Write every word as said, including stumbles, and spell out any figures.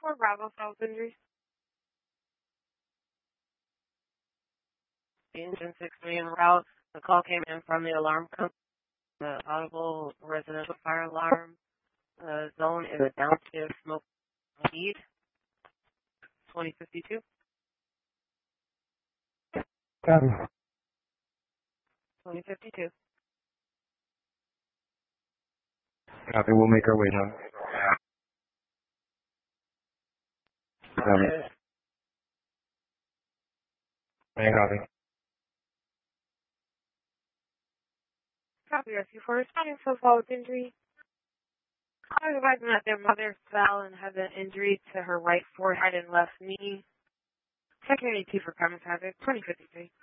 four Bravo, false injury. The engine six main route. The call came in from the alarm company. The audible residential fire alarm uh, zone is a downstairs smoke lead. twenty fifty-two. Copy. twenty fifty-two. Copy. We'll make our way down. Copy. Man, copy. Copy. Rescue for responding so far with injury. I was advising that their mother fell and has an injury to her right forehead and left knee. Checking eighty-two for premise hazard. twenty fifty-three.